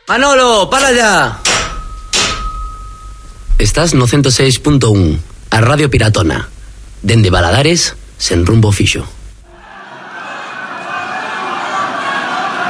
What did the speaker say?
Manolo, para ya. Estás no 106.1, a Radio Piratona. Dende Baladares, sen rumbo fixo.